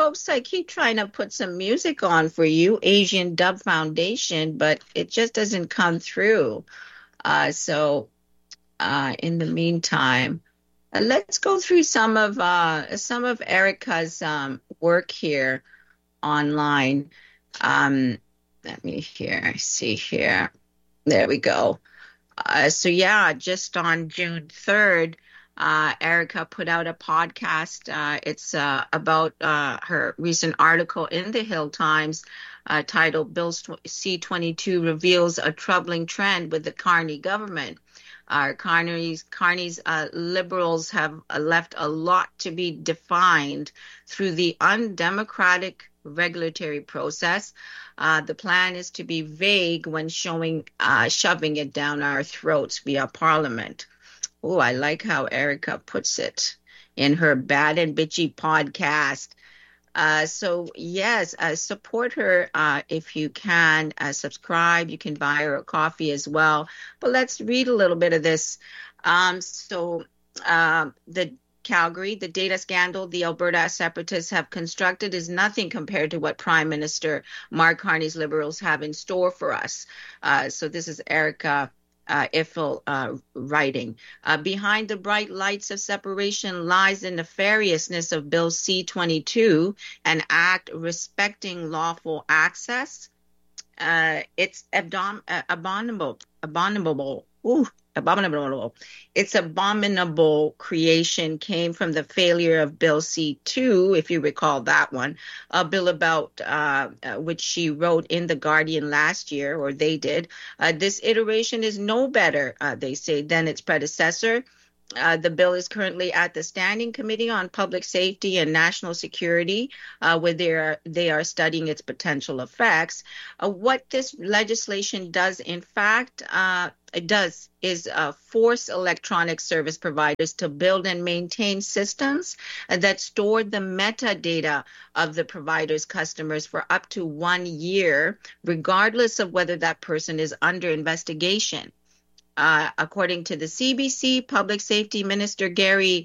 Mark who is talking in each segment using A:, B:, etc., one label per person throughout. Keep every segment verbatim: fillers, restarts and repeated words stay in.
A: folks, I keep trying to put some music on for you, Asian Dub Foundation, but it just doesn't come through. Uh, so uh, in the meantime, uh, let's go through some of uh, some of Erica's um, work here online. Um, let me here, see here. There we go. Uh, so yeah, just on June third, uh, Erica put out a podcast. Uh, it's uh, about uh, her recent article in the Hill Times uh, titled Bill C twenty-two Reveals a Troubling Trend with the Carney Government. Uh, Carney's, Carney's uh, liberals have uh, left a lot to be defined through the undemocratic regulatory process. Uh, the plan is to be vague when showing, uh, shoving it down our throats via Parliament. Oh, I like how Erica puts it in her Bad and Bitchy podcast. Uh, so yes, uh, support her uh, if you can. Uh, subscribe. You can buy her a coffee as well. But let's read a little bit of this. Um, so uh, the Calgary, the data scandal the Alberta separatists have constructed is nothing compared to what Prime Minister Mark Carney's Liberals have in store for us. Uh, so this is Erica uh, Iffel uh, writing. Uh, Behind the bright lights of separation lies the nefariousness of Bill C twenty-two, an act respecting lawful access. Uh, it's abdom- uh, abominable, abominable, ooh, abominable. Its abominable creation came from the failure of Bill C two, if you recall that one, a bill about uh, uh, which she wrote in The Guardian last year, or they did. Uh, this iteration is no better, uh, they say, than its predecessor. Uh, the bill is currently at the Standing Committee on Public Safety and National Security, uh, where they are, they are studying its potential effects. Uh, what this legislation does, in fact, uh, it does is uh, force electronic service providers to build and maintain systems that store the metadata of the provider's customers for up to one year, regardless of whether that person is under investigation. Uh, according to the C B C, Public Safety Minister Gary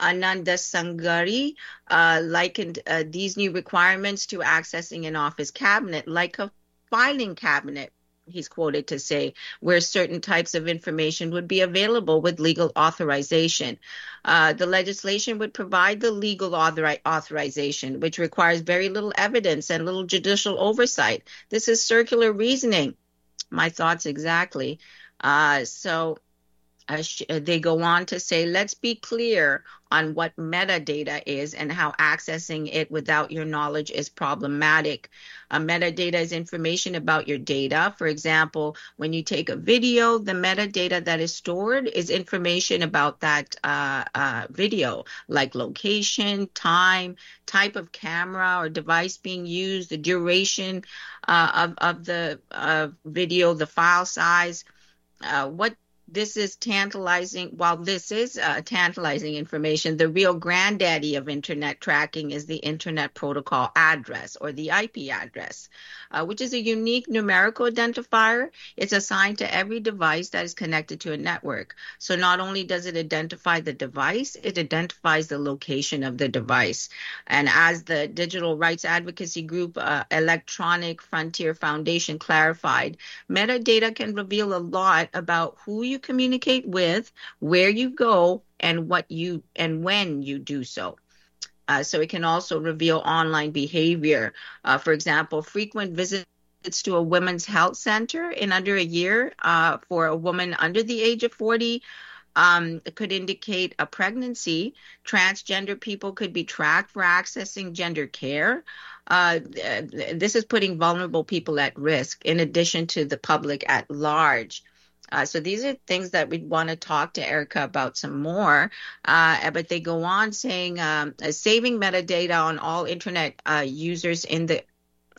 A: Anandasangari uh, likened uh, these new requirements to accessing an office cabinet like a filing cabinet, he's quoted to say, where certain types of information would be available with legal authorization. Uh, the legislation would provide the legal author- authorization, which requires very little evidence and little judicial oversight. This is circular reasoning. My thoughts exactly. Uh, so uh, sh- they go on to say, let's be clear on what metadata is and how accessing it without your knowledge is problematic. Uh, metadata is information about your data. For example, when you take a video, the metadata that is stored is information about that uh, uh, video, like location, time, type of camera or device being used, the duration uh, of, of the uh, video, the file size. Uh, what this is tantalizing, while this is uh, tantalizing information, the real granddaddy of internet tracking is the Internet Protocol address, or the I P address, uh, which is a unique numerical identifier. It's assigned to every device that is connected to a network. So not only does it identify the device, it identifies the location of the device. And as the digital rights advocacy group uh, Electronic Frontier Foundation clarified, metadata can reveal a lot about who you communicate with, where you go, and what you and when you do so. Uh, so it can also reveal online behavior. Uh, for example, frequent visits to a women's health center in under a year uh, for a woman under the age of forty um, could indicate a pregnancy. Transgender people could be tracked for accessing gender care. Uh, this is putting vulnerable people at risk, in addition to the public at large. Uh, so these are things that we want to talk to Erica about some more. Uh, but they go on saying um, saving metadata on all internet uh, users in the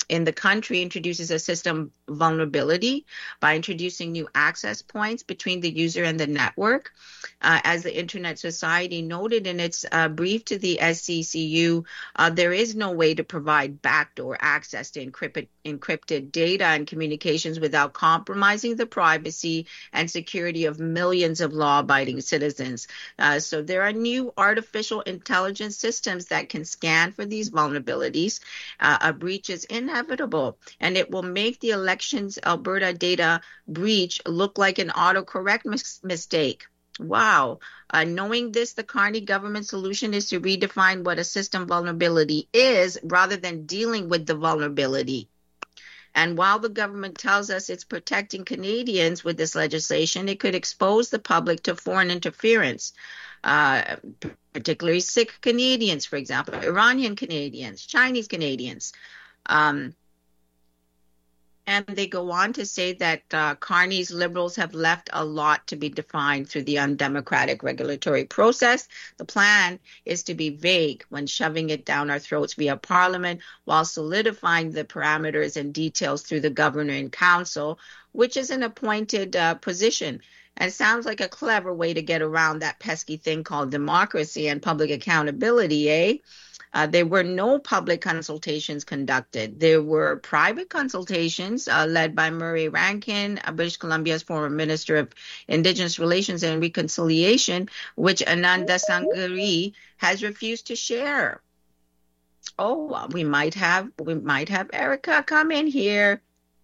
A: in the country introduces a system vulnerability by introducing new access points between the user and the network. Uh, as the Internet Society noted in its uh, brief to the S C C U, uh, there is no way to provide backdoor access to encrypted, encrypted data and communications without compromising the privacy and security of millions of law-abiding citizens. Uh, so there are new artificial intelligence systems that can scan for these vulnerabilities. Uh, a breach is inevitable, and it will make the elections Alberta data breach look like an autocorrect mis- mistake. Wow. Uh, knowing this, the Carney government solution is to redefine what a system vulnerability is rather than dealing with the vulnerability. And while the government tells us it's protecting Canadians with this legislation, it could expose the public to foreign interference, uh, particularly Sikh Canadians, for example, Iranian Canadians, Chinese Canadians. Um, And they go on to say that uh, Carney's Liberals have left a lot to be defined through the undemocratic regulatory process. The plan is to be vague when shoving it down our throats via Parliament while solidifying the parameters and details through the Governor and Council, which is an appointed uh, position. And it sounds like a clever way to get around that pesky thing called democracy and public accountability, eh? Uh, there were no public consultations conducted. There were private consultations uh, led by Murray Rankin, uh, British Columbia's former Minister of Indigenous Relations and Reconciliation, which Ananda Sangari has refused to share. Oh, we might have we might have Erica come in here.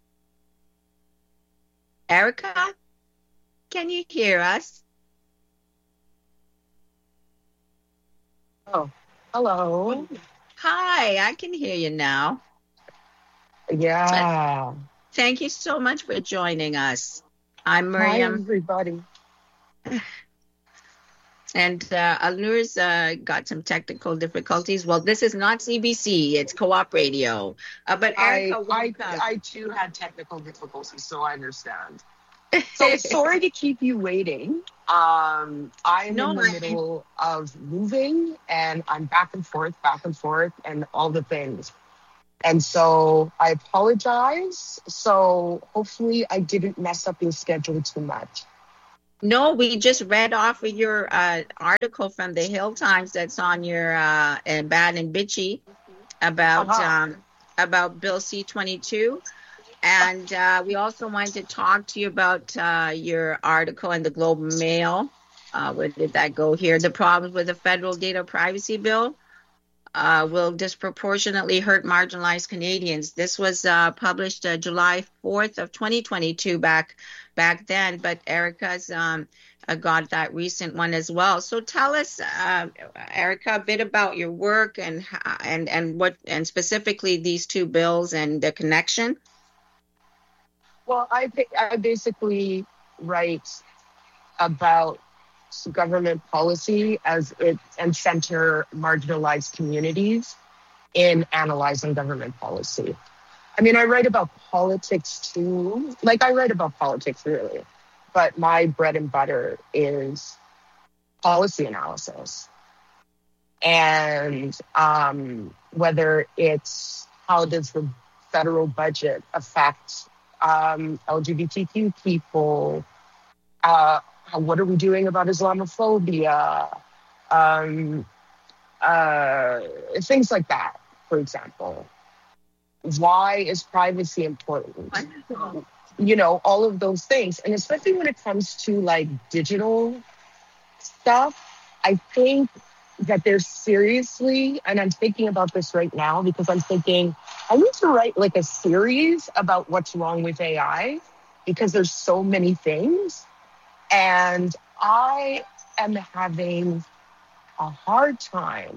A: Erica, can you hear us?
B: Oh, hello.
A: Hi, I can hear you now.
B: Yeah.
A: Thank you so much for joining us. I'm
B: Hi,
A: Miriam.
B: everybody.
A: And uh, Alnur's uh, got some technical difficulties. Well, this is not C B C, it's Co-op Radio. Uh, but
B: I,
A: Erica,
B: I,
A: welcome.
B: I too had technical difficulties, so I understand. So sorry to keep you waiting. Um, I'm
A: No,
B: in the
A: I-
B: middle of moving, and I'm back and forth, back and forth, and all the things. And so I apologize. So hopefully I didn't mess up your schedule too much.
A: No, we just read off of your uh, article from the Hill Times that's on your uh, in Bad and Bitchy about
B: Uh-huh.
A: um, about Bill C twenty-two. And uh, we also wanted to talk to you about uh, your article in the Globe and Mail. Uh, where did that go here? The problems with the federal data privacy bill uh, will disproportionately hurt marginalized Canadians. This was uh, published uh, July fourth of twenty twenty-two back back then, but Erica's um, uh, got that recent one as well. So tell us, uh, Erica, a bit about your work and and and what and specifically these two bills and the connection.
B: Well, I, I basically write about government policy as it and center marginalized communities in analyzing government policy. I mean, I write about politics too. Like, I write about politics really, but my bread and butter is policy analysis. And um, whether it's how does the federal budget affect um, L G B T Q people, uh, what are we doing about Islamophobia? Um, uh, things like that, for example. Why is privacy important?
A: Wonderful.
B: You know, all of those things. And especially when it comes to like digital stuff, I think that there's seriously, and I'm thinking about this right now because I'm thinking, I need to write like a series about what's wrong with A I because there's so many things. And I am having a hard time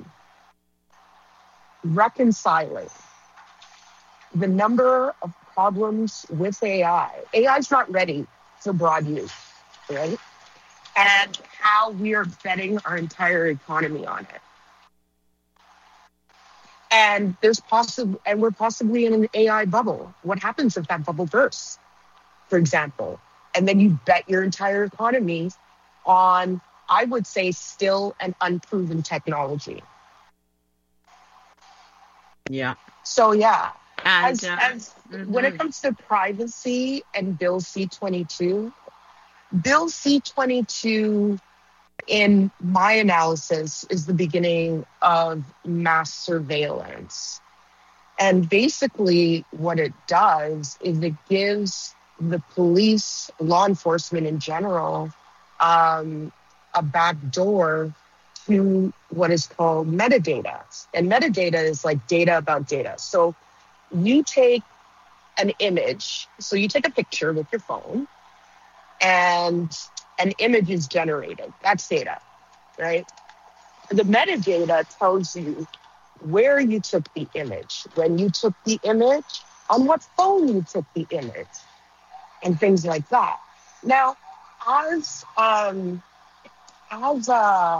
B: reconciling the number of problems with A I. A I is not ready for broad use, right? And how we are betting our entire economy on it. And there's possible, and we're possibly in an A I bubble. What happens if that bubble bursts, for example? And then you bet your entire economy on, I would say, still an unproven technology.
A: Yeah.
B: So yeah,
A: And
B: as
A: uh,
B: as when it
A: mhm.
B: comes to privacy and Bill C twenty-two, Bill C twenty-two, in my analysis, is the beginning of mass surveillance. And basically, what it does is it gives the police, law enforcement in general, um, a back door to what is called metadata. And metadata is like data about data. So you take an image, so you take a picture with your phone, and an image is generated. That's data, right? The metadata tells you where you took the image, when you took the image, on what phone you took the image, and things like that. Now, as um, as uh,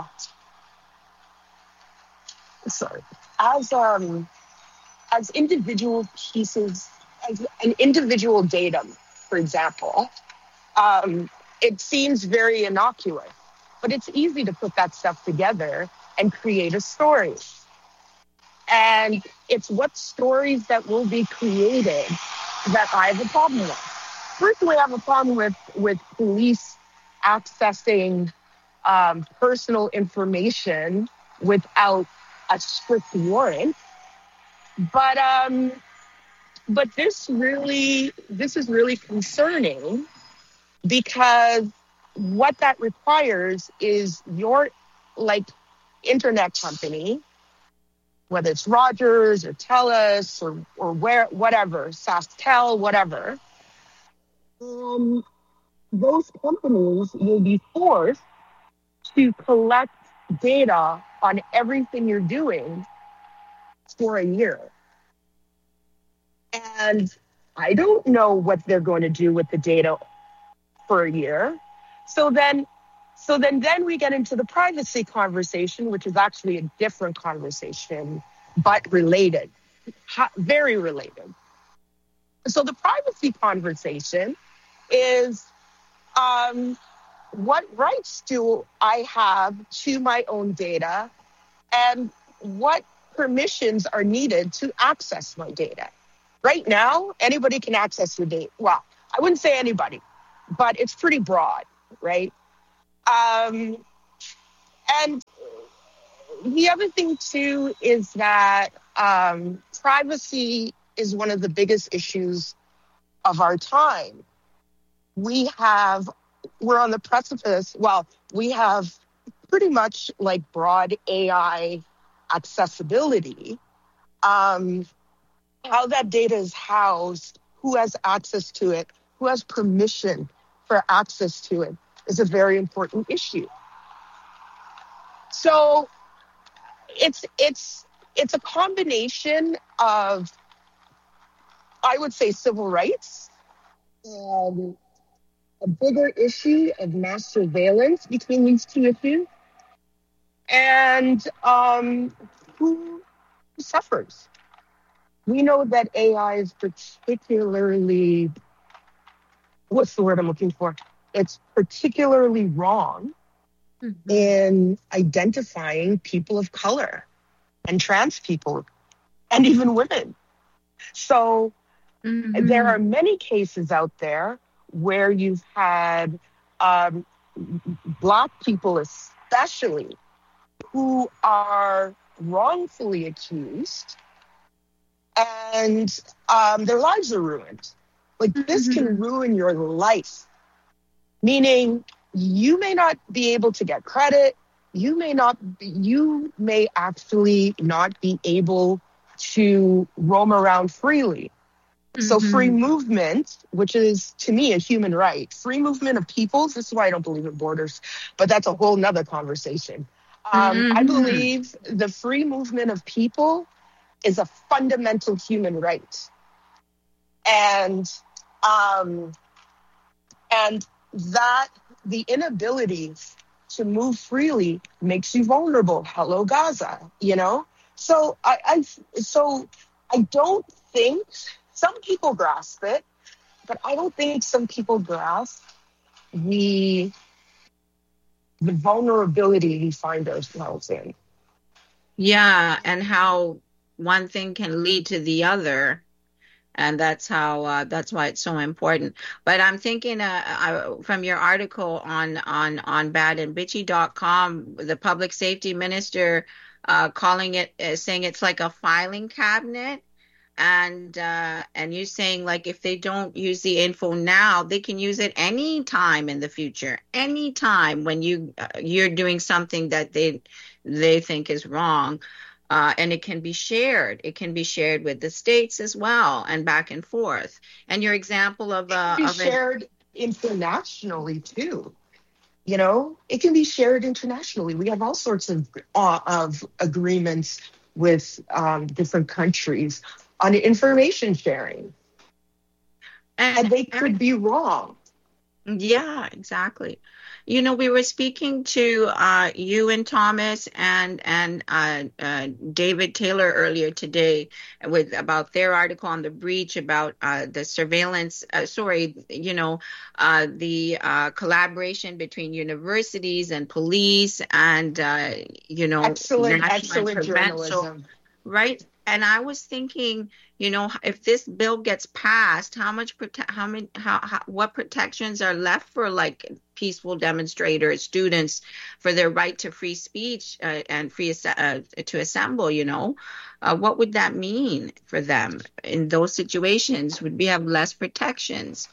B: sorry, as um, as individual pieces, as an individual datum, for example, um, it seems very innocuous, but it's easy to put that stuff together and create a story. And it's what stories that will be created that I have a problem with. Personally, I have a problem with, with police accessing um, personal information without a strict warrant. But um, but this really this is really concerning, because what that requires is your, like, internet company, whether it's Rogers or Telus or or where whatever, SaskTel, whatever, um, those companies will be forced to collect data on everything you're doing for a year. And I don't know what they're going to do with the data for a year. So then so then then we get into the privacy conversation, which is actually a different conversation, but related, ha- very related. So the privacy conversation is, um, what rights do I have to my own data, and what permissions are needed to access my data? Right now, anybody can access your data. Well, I wouldn't say anybody, but it's pretty broad, right? Um, and the other thing, too, is that um, privacy is one of the biggest issues of our time. We have, we're on the precipice, well, we have pretty much like broad A I accessibility. Um, how that data is housed, who has access to it, who has permission for access to it, is a very important issue. So it's it's it's a combination of, I would say, civil rights, um, a bigger issue of mass surveillance between these two issues, and um, who suffers. We know that A I is particularly, what's the word I'm looking for? It's particularly wrong
A: Mhm.
B: in identifying people of color and trans people and even women. So there are
A: Mhm.
B: many cases out there where you've had um, Black people especially who are wrongfully accused, and um, their lives are ruined. Like, this can
A: Mhm.
B: ruin your life, meaning you may not be able to get credit. You may not, be, you may actually not be able to roam around freely. So free
A: Mhm.
B: movement, which is to me a human right, free movement of peoples, this is why I don't believe in borders, but that's a whole nother conversation. Um, I
A: Mhm.
B: believe the free movement of people is a fundamental human right. And um, and that the inability to move freely makes you vulnerable. Hello, Gaza, you know? So I, I so I don't think some people grasp it, but I don't think some people grasp the the vulnerability we find ourselves in.
A: Yeah, and how one thing can lead to the other. and that's how uh, that's why it's so important. But I'm thinking uh, I, from your article on on on bad and bitchy dot com, the public safety minister uh, calling it uh, saying it's like a filing cabinet, and uh, and you saying like if they don't use the info now, they can use it any time in the future, any time when you uh, you're doing something that they they think is wrong. Uh, and it can be shared. It can be shared with the states as well, and back and forth. And your example of
B: It can
A: uh,
B: be
A: of an
B: shared internationally too. You know, it can be shared internationally. We have all sorts of uh, of agreements with um, different countries on information sharing,
A: and
B: and they
A: Eric,
B: could be wrong.
A: yeah, exactly. You know, we were speaking to uh, you and Thomas and and uh, uh, David Taylor earlier today with about their article on the breach about uh, the surveillance. Uh, sorry, you know, uh, the uh, collaboration between universities and police and uh, you know
B: Excellent,
A: national and
B: excellent
A: provincial.
B: journalism.
A: Right. And I was thinking, you know, if this bill gets passed, how much prote- how many how, how what protections are left for like peaceful demonstrators, students for their right to free speech uh, and free as- uh, to assemble, you know? Uh, what would that mean for them in those situations? Would we have less protections?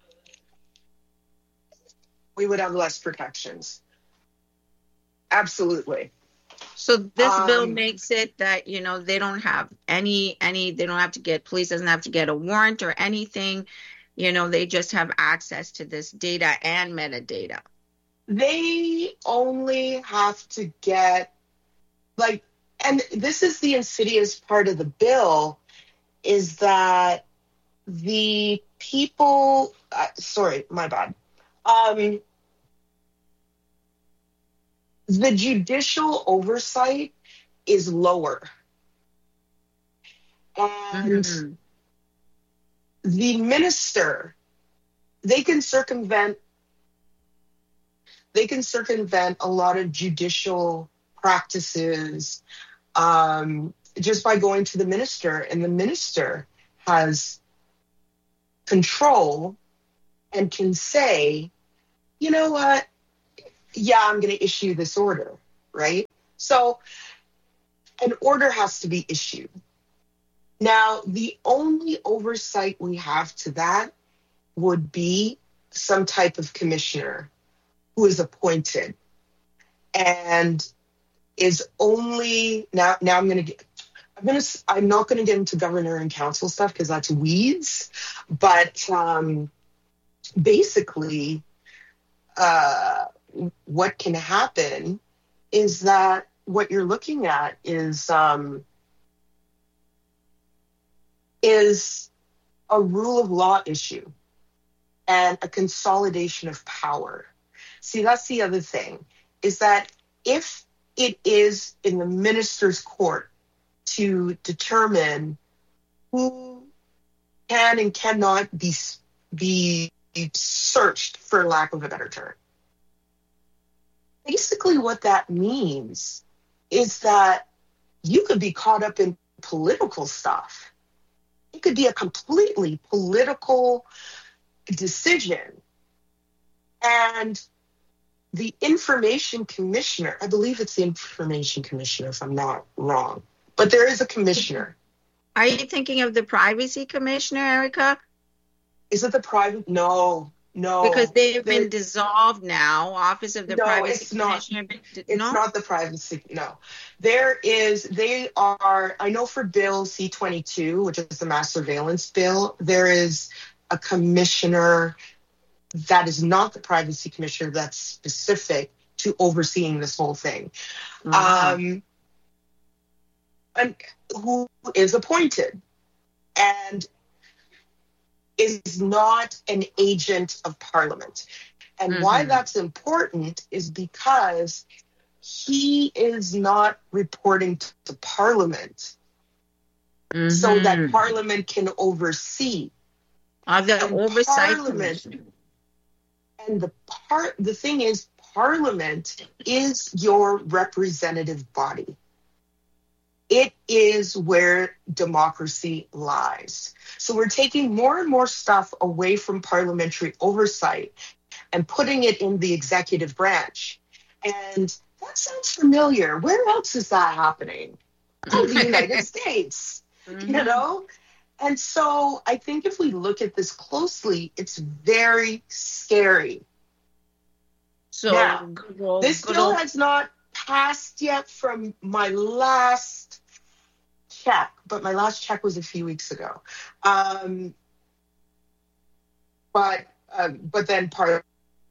B: We would have less protections. Absolutely.
A: So this bill
B: Um,
A: makes it that, you know, they don't have any, any, they don't have to get, police doesn't have to get a warrant or anything. You know, they just have access to this data and metadata.
B: they only have to get, like, and this is the insidious part of the bill, is that the people, uh, sorry, my bad. Um, the judicial oversight is lower. And
A: Mhm.
B: the minister, they can circumvent they can circumvent a lot of judicial practices um, just by going to the minister, and the minister has control and can say, you know what, yeah, I'm going to issue this order, right? So an order has to be issued. Now, the only oversight we have to that would be some type of commissioner who is appointed and is only now. Now I'm going to get. I'm going to. I'm not going to get into governor and council stuff because that's weeds. But um, basically, uh, what can happen is that what you're looking at is um, is a rule of law issue and a consolidation of power. See, that's the other thing, is that if it is in the minister's court to determine who can and cannot be be searched, for lack of a better term, basically what that means is that you could be caught up in political stuff. It could be a completely political decision. And the information commissioner, I believe it's the information commissioner if I'm not wrong, but there is a commissioner.
A: Are you thinking of the privacy commissioner, Erica?
B: Is it the private? No, no.
A: Because they've
B: There-
A: been dissolved now. Office of the
B: No,
A: privacy
B: it's not.
A: commissioner.
B: It's
A: no?
B: not the privacy. No, there is. They are. I know for Bill C twenty-two, which is the mass surveillance bill, there is a commissioner that is not the privacy commissioner. That's specific to overseeing this whole thing,
A: Uh-huh.
B: um, and who is appointed and is not an agent of Parliament. And
A: Mm-hmm.
B: why that's important is because he is not reporting to Parliament,
A: Mm-hmm.
B: so that Parliament can oversee.
A: Of the
B: And
A: oversight
B: Parliament,
A: commission.
B: and the part, the thing is, Parliament is your representative body. it is where democracy lies. So we're taking more and more stuff away from parliamentary oversight and putting it in the executive branch. And that sounds familiar. Where else is that happening? Oh, the United States,
A: Mm-hmm.
B: you know? And so I think if we look at this closely, it's very scary.
A: So
B: Now,
A: good old,
B: this
A: good
B: bill
A: old,
B: has not passed yet from my last check, but my last check was a few weeks ago. Um, but uh, but then part.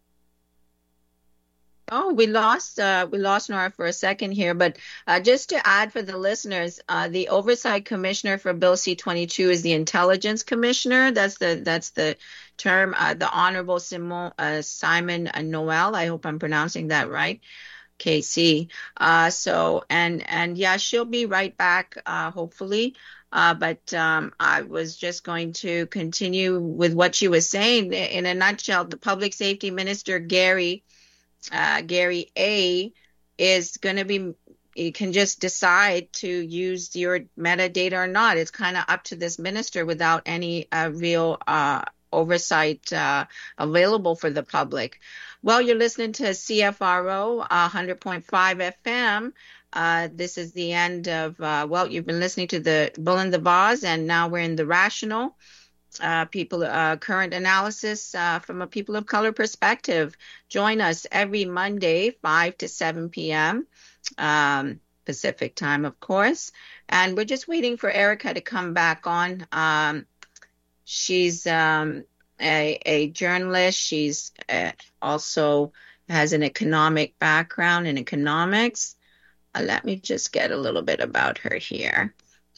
A: Oh, we lost uh, we lost Nora for a second here, but uh, just to add for the listeners, uh, the oversight commissioner for Bill C twenty-two is the intelligence commissioner. That's the that's the term. Uh, the Honorable Simon uh, Simon Noel. I hope I'm pronouncing that right. K C. Uh, so and and yeah, she'll be right back. Uh, hopefully. Uh, but um, I was just going to continue with what she was saying. In a nutshell, the public safety minister Gary. Uh, Gary A is going to be, you can just decide to use your metadata or not. It's kind of up to this minister without any uh, real uh, oversight uh, available for the public. Well, you're listening to C F R O uh, one hundred point five F M. Uh, this is the end of, uh, well, you've been listening to the Bull and the Vase, and now we're in the Rational. Uh, people, uh, current analysis uh, from a people of color perspective. Join us every Monday, five to seven p.m. Um, Pacific time, of course. And we're just waiting for Erica to come back on. Um, she's um, a, a journalist. She's uh, also has an economic background in economics. Uh, let me just get a little bit about her here.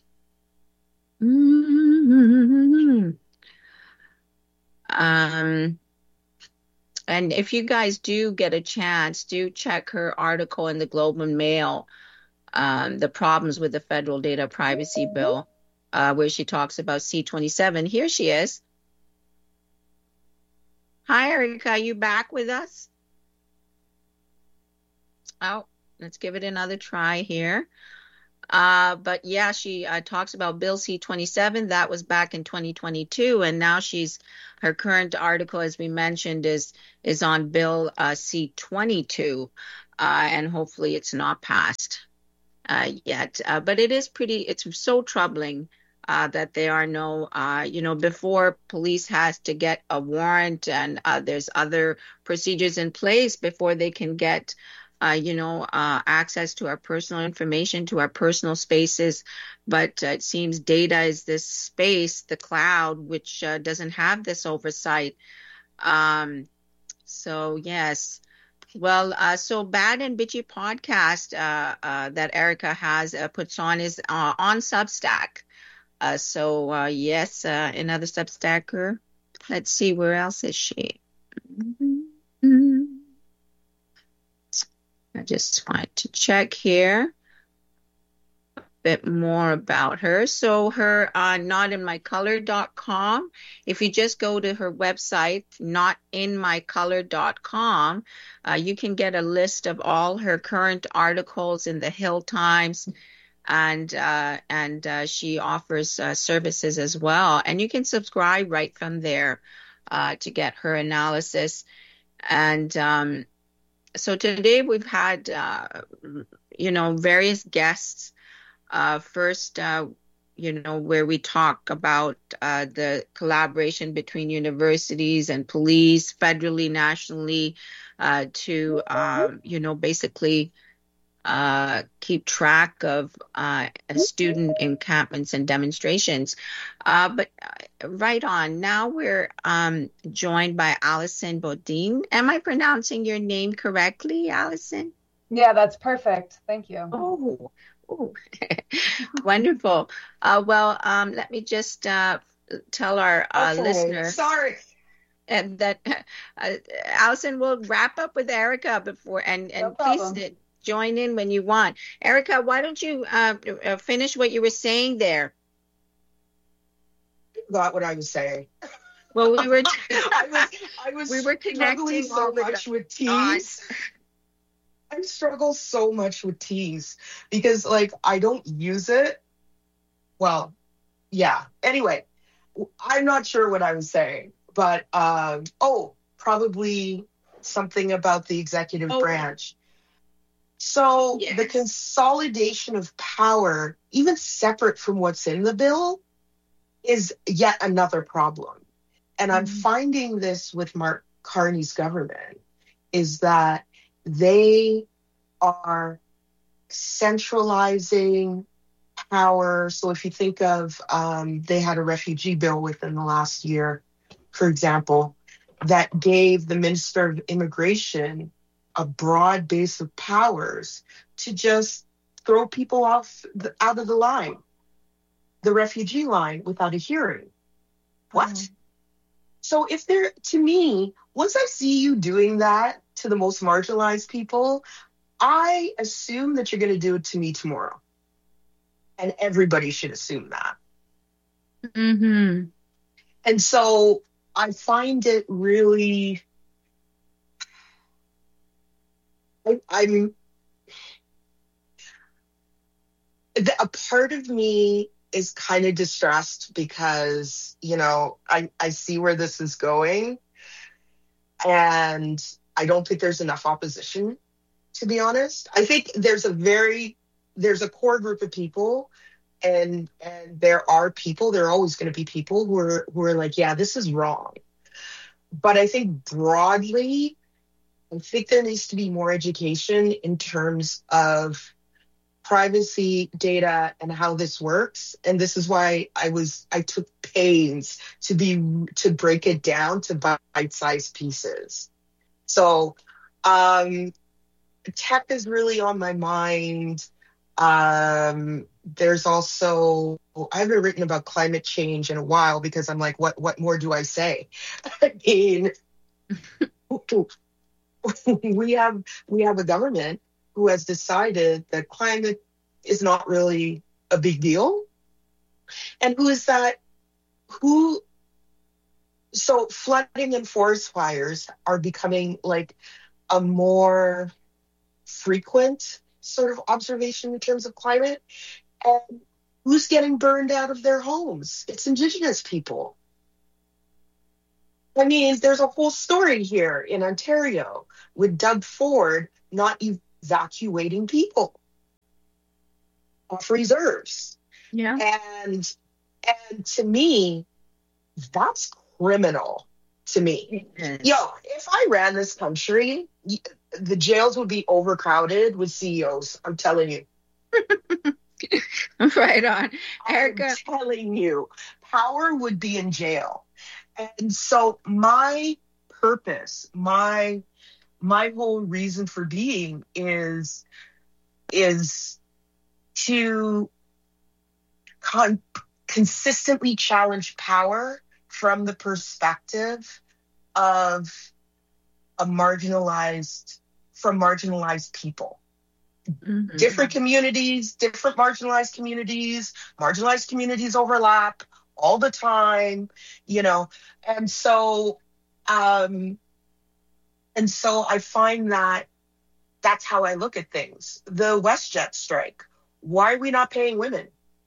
A: Mm-hmm. Um, and if you guys do get a chance, do check her article in the Globe and Mail, um, the problems with the federal data privacy bill, uh, where she talks about C twenty-seven. Here she is. Hi, Erica. Are you back with us? Oh, let's give it another try here. Uh, but yeah, she uh, talks about Bill C twenty-seven. That was back in twenty twenty-two, and now she's her current article, as we mentioned, is is on Bill uh, C twenty-two, uh, and hopefully it's not passed uh, yet. Uh, but it is pretty. It's so troubling uh, that there are no, uh, you know, before police has to get a warrant, and uh, there's other procedures in place before they can get. Uh, you know, uh, access to our personal information, to our personal spaces. But uh, it seems data is this space, the cloud, which uh, doesn't have this oversight. Um, so, yes. Well, uh, so Bad and Bitchy podcast uh, uh, that Erica has uh, puts on is uh, on Substack. Uh, so, uh, yes, uh, another Substacker. Let's see, where else is she? Mm-hmm. I just wanted to check here a bit more about her. So her uh, not in my color dot com, if you just go to her website, not in my color dot com, uh, you can get a list of all her current articles in the Hill Times, and uh, and uh, she offers uh, services as well. And you can subscribe right from there uh, to get her analysis. And um So today we've had, uh, you know, various guests. Uh, first, uh, you know, where we talk about uh, the collaboration between universities and police, federally, nationally, uh, to, um, you know, basically uh, keep track of uh, student encampments and demonstrations. Uh, but uh, right on. Now we're um, joined by Allison Bodine. Am I pronouncing your name correctly, Allison?
C: Yeah, that's perfect. Thank you.
A: Oh, oh. Wonderful. Uh, well, um, let me just uh, tell our uh,
B: Okay,
A: listeners.
B: sorry.
A: And that uh, Allison will wrap up with Erica before, and, and
C: No
A: please
C: problem.
A: uh, join in when you want. Erica, why don't you uh, uh, finish what you were saying there?
B: Forgot what I was saying.
A: Well, we were
B: I was I was
A: we were
B: struggling
A: connecting
B: so
A: over
B: much
A: the
B: with Teams. I struggle so much with Teams because, like, I don't use it. Well, yeah. Anyway, I'm not sure what I was saying, but um, oh, probably something about the executive
A: Oh,
B: branch. So the
A: yes.
B: consolidation of power, even separate from what's in the bill, is yet another problem. And I'm
A: Mhm.
B: finding this with Mark Carney's government, is that they are centralizing power. So if you think of, um, they had a refugee bill within the last year, for example, that gave the Minister of Immigration a broad base of powers to just throw people off the, out of the line, the refugee line, without a hearing. What?
A: Oh.
B: So if they're, to me, once I see you doing that to the most marginalized people, I assume that you're going to do it to me tomorrow. And everybody should assume that.
A: Mm-hmm.
B: And so I find it really, I, I'm, a part of me is kind of distressed because, you know, I, I see where this is going. And I don't think there's enough opposition, to be honest. I think there's a very, there's a core group of people, and and there are people, there are always going to be people who are who are like, yeah, this is wrong. But I think broadly, I think there needs to be more education in terms of privacy, data, and how this works. And this is why I was I took pains to be to break it down to bite-sized pieces. So um, tech is really on my mind. Um, there's also, I haven't written about climate change in a while because I'm like, what what more do I say? I mean, we have we have a government who has decided that climate is not really a big deal. And who is that? Who? So flooding and forest fires are becoming like a more frequent sort of observation in terms of climate. And who's getting burned out of their homes? It's Indigenous people. I mean, there's a whole story here in Ontario with Doug Ford not evacuating people off reserves.
A: Yeah.
B: And and to me, that's criminal to me.
A: Yes.
B: Yo, if I ran this country, the jails would be overcrowded with C E Os. I'm telling you.
A: Right on. Erica.
B: I'm telling you, power would be in jail. And so my purpose, my my whole reason for being is is to con- consistently challenge power from the perspective of a marginalized, from marginalized people.
A: Mm-hmm.
B: Different communities, different marginalized communities, marginalized communities overlap all the time, you know. And so, um, and so I find that that's how I look at things. The WestJet strike, why are we not paying women?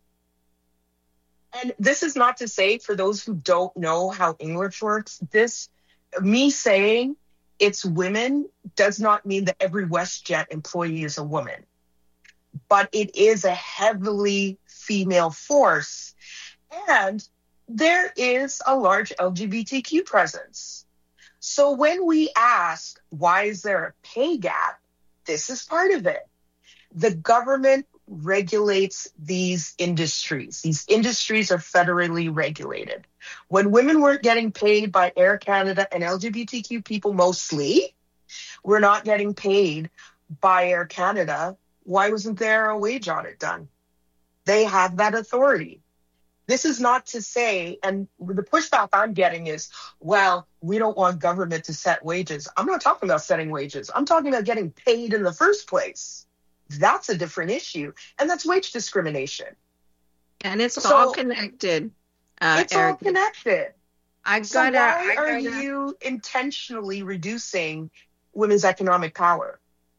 B: And this is not to say, for those who don't know how English works, this, me saying it's women does not mean that every WestJet employee is a woman. But it is a heavily female force. And there is a large L G B T Q presence. So when we ask, why is there a pay gap? This is part of it. The government regulates these industries. These industries are federally regulated. When women weren't getting paid by Air Canada and L G B T Q people mostly, we're not getting paid by Air Canada. Why wasn't there a wage audit done? They have that authority. This is not to say, and the pushback I'm getting is, well, we don't want government to set wages. I'm not talking about setting wages. I'm talking about getting paid in the first place. That's a different issue. And that's wage discrimination.
A: And it's
B: So,
A: all connected. Uh,
B: it's all
A: Erica.
B: connected.
A: I
B: So
A: gotta.
B: why
A: I
B: are
A: gotta.
B: you intentionally reducing women's economic power?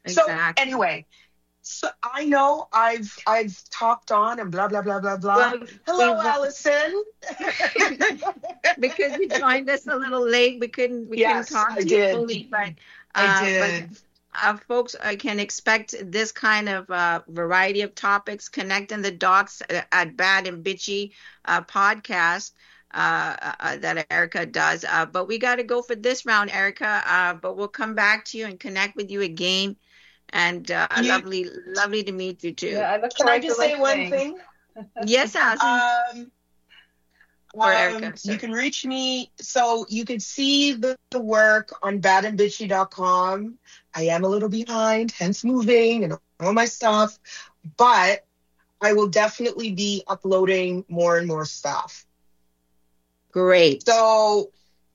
B: So
A: Exactly.
B: anyway, so I know I've I've talked on and blah blah blah blah blah.
A: Well,
B: Hello,
A: we
B: Allison.
A: because you joined us a little late, we couldn't we couldn't
B: Yes,
A: talk
B: I
A: to you
B: did.
A: fully, but
B: I
A: uh, but
B: did.
A: uh, folks uh, can expect this kind of uh, variety of topics, connecting the dots at, at Bad and Bitchy uh, podcast uh, uh, that Erica does. Uh, but we got to go for this round, Erica. Uh, but we'll come back to you and connect with you again. And uh,
B: You
A: lovely, lovely to meet you too.
C: Yeah, I look
B: can I
C: forward to
B: just say one
C: listening.
B: thing?
A: Yes, Allison
B: Um,
A: or
B: um,
A: Erica.
B: you
A: Sorry.
B: can reach me. So you can see the, the work on bad and bitchy dot com. I am a little behind, hence moving and all my stuff. But I will definitely be uploading more and more stuff.
A: Great.
B: So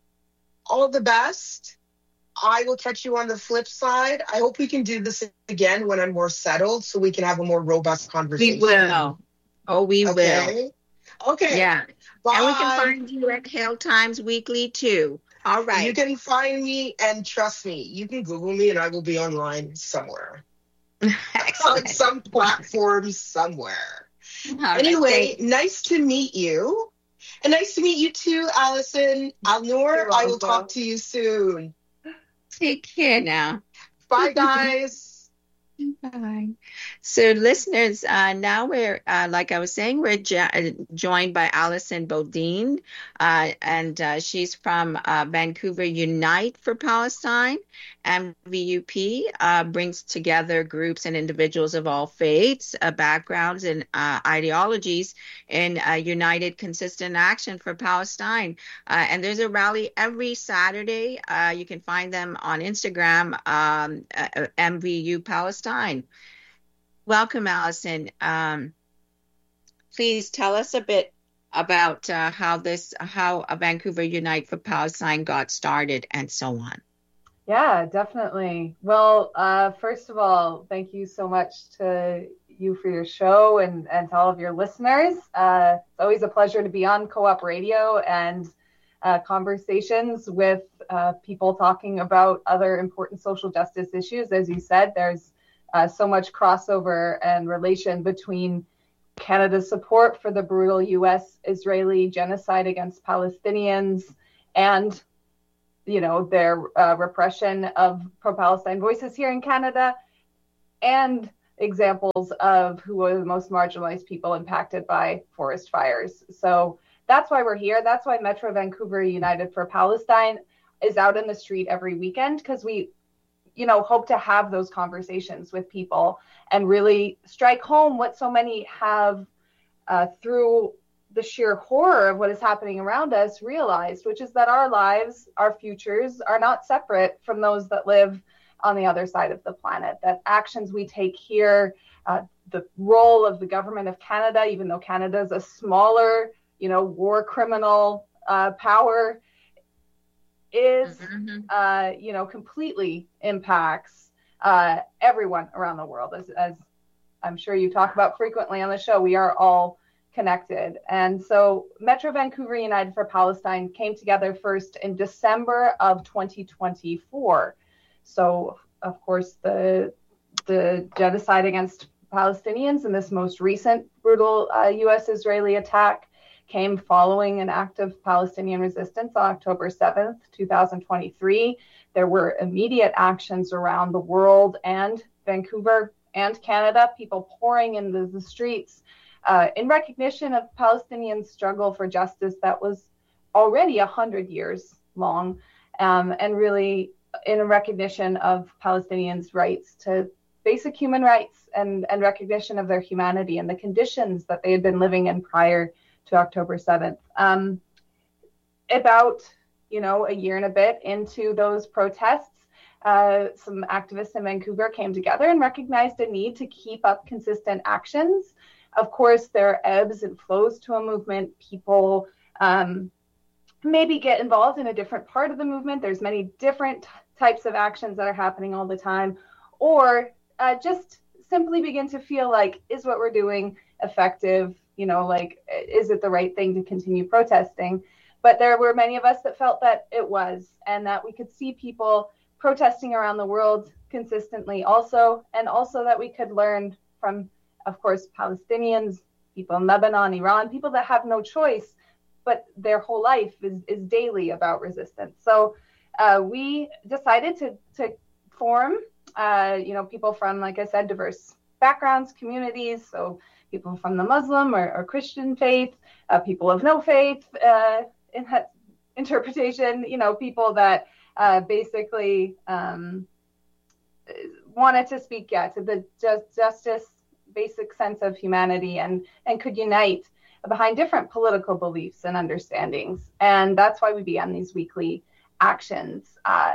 B: all the best. I will catch you on the flip side. I hope we can do this again when I'm more settled so we can have a more robust
A: We
B: conversation.
A: will. Oh, we will.
B: Okay? Okay.
A: Yeah.
B: Bye.
A: And we can find you at Hale Times Weekly too. All
B: You
A: right.
B: can find me, and trust me, you can Google me and I will be online somewhere. On
A: Excellent.
B: some platform somewhere.
A: All right.
B: Anyway,
A: Thank-
B: nice to meet you. And nice to meet you too, Allison. Alnor,
C: You
B: I will
C: also.
B: talk to you soon.
A: Take care now.
B: Bye, guys.
A: Bye. So, listeners, uh, now we're, uh, like I was saying, we're jo- uh, joined by Allison Bodine, uh, and uh, she's from uh, Vancouver Unite for Palestine. And V U P uh, brings together groups and individuals of all faiths, uh, backgrounds, and uh, ideologies in uh, united, consistent action for Palestine. Uh, and there's a rally every Saturday. Uh, you can find them on Instagram, um, uh, M V U Palestine. Welcome, Allison. Um, please tell us a bit about uh, how this, how a Vancouver Unite for Palestine got started, and so on.
C: Yeah, definitely. Well, uh, first of all, thank you so much to you for your show and, and to all of your listeners. Uh, it's always a pleasure to be on Co-op Radio and uh, conversations with uh, people talking about other important social justice issues. As you said, there's uh, so much crossover and relation between Canada's support for the brutal U S-Israeli genocide against Palestinians and you know, their uh, repression of pro-Palestine voices here in Canada, and examples of who are the most marginalized people impacted by forest fires. So that's why we're here. That's why Metro Vancouver United for Palestine is out in the street every weekend, because we, you know, hope to have those conversations with people and really strike home what so many have uh, through the sheer horror of what is happening around us realized, which is that our lives, our futures are not separate from those that live on the other side of the planet, that actions we take here, uh, the role of the government of Canada, even though Canada is a smaller, you know, war criminal uh, power, is,
A: Mm-hmm.
C: uh, you know, completely impacts uh, everyone around the world. As, as I'm sure you talk about frequently on the show, we are all connected. And so Metro Vancouver United for Palestine came together first in December of twenty twenty-four. So, of course, the the genocide against Palestinians and this most recent brutal uh, U S-Israeli attack came following an act of Palestinian resistance on October seventh, twenty twenty-three. There were immediate actions around the world and Vancouver and Canada, people pouring into the streets Uh, in recognition of Palestinian struggle for justice that was already one hundred years long, um, and really in recognition of Palestinians' rights to basic human rights and, and recognition of their humanity and the conditions that they had been living in prior to October seventh. Um, about, you know, a year and a bit into those protests, uh, some activists in Vancouver came together and recognized a need to keep up consistent actions. Of course, there are ebbs and flows to a movement. People um, maybe get involved in a different part of the movement. There's many different types of actions that are happening all the time, or uh, just simply begin to feel like, is what we're doing effective? You know, like, is it the right thing to continue protesting? But there were many of us that felt that it was, and that we could see people protesting around the world consistently also, and also that we could learn from, of course, Palestinians, people in Lebanon, Iran, people that have no choice, but their whole life is, is daily about resistance. So uh, we decided to, to form, uh, you know, people from, like I said, diverse backgrounds, communities. So people from the Muslim or, or Christian faith, uh, people of no faith uh, in that interpretation, you know, people that uh, basically um, wanted to speak, yeah, to the just, justice, basic sense of humanity, and, and could unite behind different political beliefs and understandings. And that's why we began these weekly actions. Uh,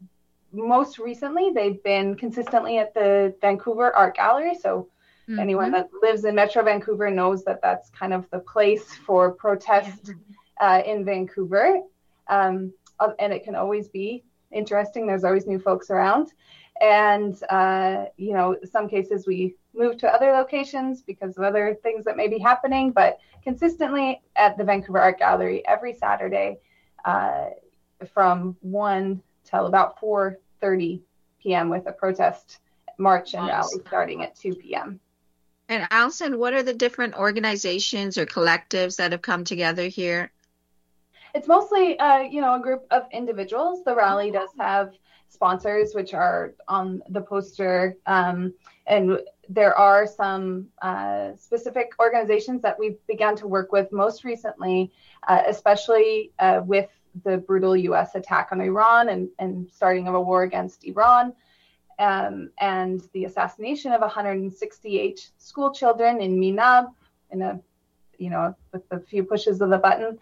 C: most recently, they've been consistently at the Vancouver Art Gallery. So mm-hmm. anyone that lives in Metro Vancouver knows that that's kind of the place for protest uh, in Vancouver. Um, and it can always be interesting. There's always new folks around. And, uh, you know, some cases we move to other locations because of other things that may be happening, but consistently at the Vancouver Art Gallery every Saturday uh, from one till about four thirty p.m. with a protest march and rally starting at two p.m.
A: And Allison, what are the different organizations or collectives that have come together here?
C: It's mostly, uh, you know, a group of individuals. The rally does have sponsors, which are on the poster. Um, and there are some uh, specific organizations that we've begun to work with most recently, uh, especially uh, with the brutal U S attack on Iran and, and starting of a war against Iran, um, and the assassination of one hundred sixty-eight school children in Minab, in a, you know, with a few pushes of the button.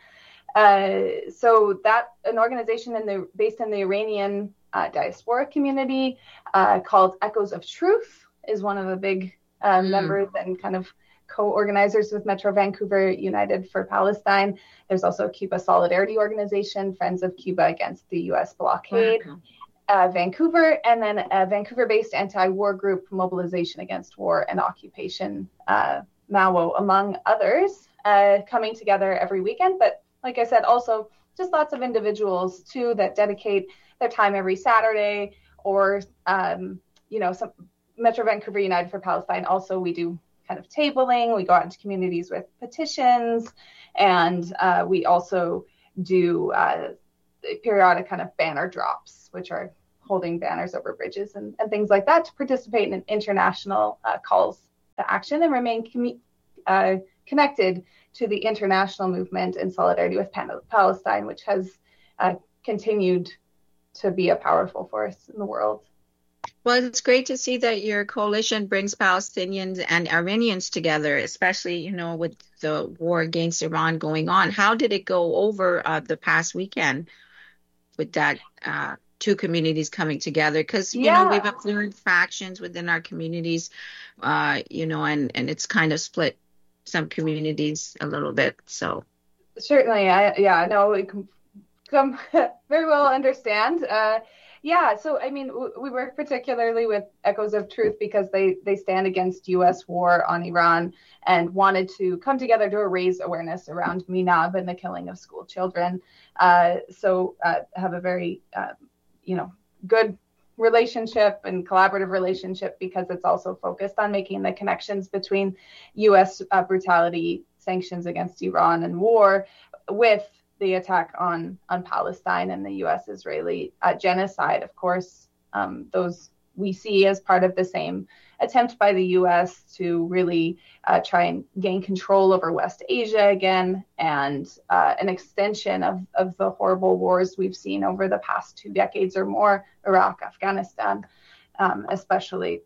C: Uh, so that an organization in the based in the Iranian uh, diaspora community uh, called Echoes of Truth is one of the big uh, mm. members and kind of co-organizers with Metro Vancouver United for Palestine. There's also a Cuba Solidarity Organization, Friends of Cuba Against the U S Blockade, wow. uh, Vancouver, and then a Vancouver-based anti-war group, Mobilization Against War and Occupation, uh, M A W O, among others, uh, coming together every weekend. But like I said, also just lots of individuals too that dedicate their time every Saturday, or um, you know, some Metro Vancouver United for Palestine. Also, we do kind of tabling. We go out into communities with petitions, and uh, we also do uh, periodic kind of banner drops, which are holding banners over bridges and, and things like that to participate in international uh, calls to action and remain commu- uh, connected to the international movement in solidarity with Pan- Palestine, which has uh, continued to be a powerful force in the world.
A: Well, it's great to see that your coalition brings Palestinians and Iranians together, especially, you know, with the war against Iran going on. How did it go over uh, the past weekend with that uh, two communities coming together? Because, you yeah. know, we've observed factions within our communities, uh, you know, and, and it's kind of split some communities a little bit. So
C: certainly, I yeah, no, we can come very well understand. Uh, yeah, so I mean, w- we work particularly with Echoes of Truth because they they stand against U S war on Iran and wanted to come together to raise awareness around Minab and the killing of school children. Uh, so uh, have a very uh, you know good relationship and collaborative relationship because it's also focused on making the connections between U S uh, brutality, sanctions against Iran, and war with the attack on, on Palestine and the U S-Israeli uh, genocide. Of course, um, those we see as part of the same attempt by the U S to really uh, try and gain control over West Asia again, and uh, an extension of, of the horrible wars we've seen over the past two decades or more, Iraq, Afghanistan, um, especially.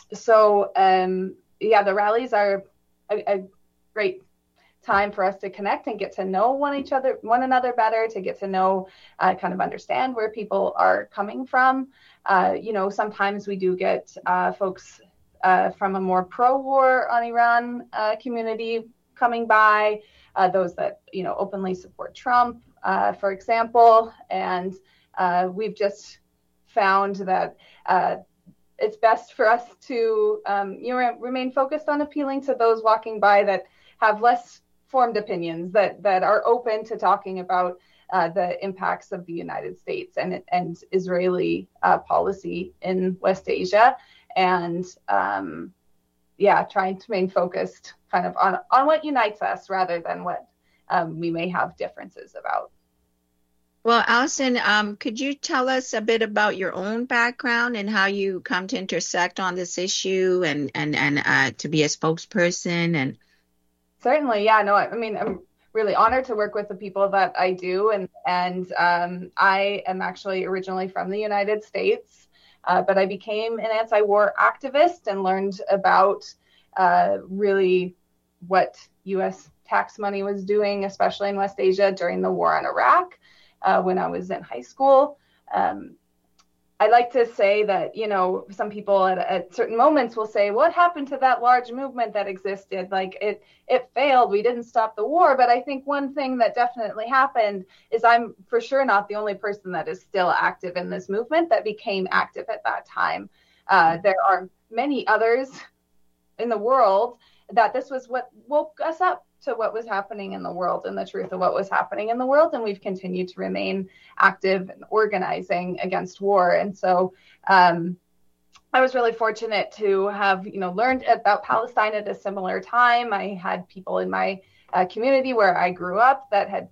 C: So, um, yeah, the rallies are a, a great time for us to connect and get to know one each other, one another better, to get to know, uh, kind of understand where people are coming from. Uh, you know, sometimes we do get uh, folks uh, from a more pro-war on Iran uh, community coming by, uh, those that, you know, openly support Trump, uh, for example. And uh, we've just found that uh, it's best for us to um, you know, remain focused on appealing to those walking by that have less formed opinions, that that are open to talking about uh, the impacts of the United States and, and Israeli uh, policy in West Asia. And um, yeah, trying to remain focused kind of on, on what unites us rather than what um, we may have differences about.
A: Well, Allison, um, could you tell us a bit about your own background and how you come to intersect on this issue and and and uh, to be a spokesperson? And
C: certainly, yeah, no, I, I mean, I'm really honored to work with the people that I do, and and um, I am actually originally from the United States, uh, but I became an anti-war activist and learned about uh, really what U S tax money was doing, especially in West Asia during the war on Iraq. Uh, when I was in high school. Um, I like to say that, you know, some people at, at certain moments will say, what happened to that large movement that existed? Like it, it failed. We didn't stop the war. But I think one thing that definitely happened is I'm for sure not the only person that is still active in this movement that became active at that time. Uh, there are many others in the world that this was what woke us up to what was happening in the world and the truth of what was happening in the world. And we've continued to remain active and organizing against war. And so um, I was really fortunate to have, you know, learned about Palestine at a similar time. I had people in my uh, community where I grew up that had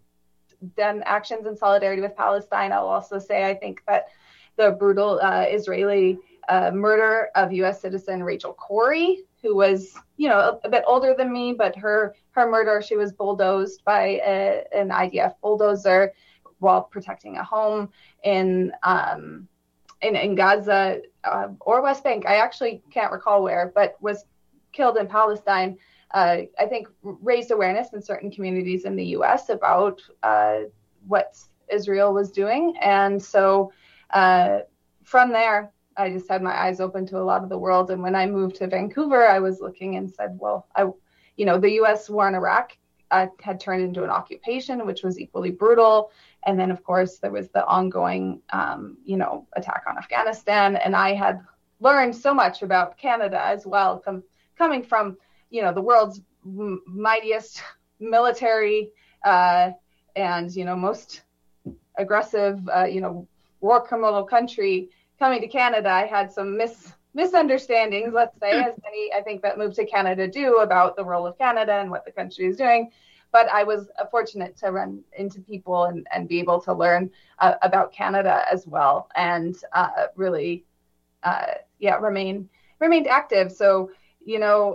C: done actions in solidarity with Palestine. I'll also say, I think that the brutal uh, Israeli uh, murder of U S citizen Rachel Corrie, who was, you know, a, a bit older than me, but her her murder, she was bulldozed by a, an I D F bulldozer while protecting a home in um, in, in Gaza uh, or West Bank. I actually can't recall where, but was killed in Palestine. Uh, I think raised awareness in certain communities in the U S about uh, what Israel was doing. And so uh, from there, I just had my eyes open to a lot of the world. And when I moved to Vancouver, I was looking and said, well, I, you know, the U S war in Iraq uh, had turned into an occupation, which was equally brutal. And then, of course, there was the ongoing, um, you know, attack on Afghanistan. And I had learned so much about Canada as well, com- coming from, you know, the world's m- mightiest military uh, and, you know, most aggressive, uh, you know, war criminal country. Coming to Canada, I had some mis- misunderstandings, let's say, as many, I think, that moved to Canada do about the role of Canada and what the country is doing. But I was uh, fortunate to run into people and, and be able to learn uh, about Canada as well, and uh, really, uh, yeah, remain remained active. So, you know,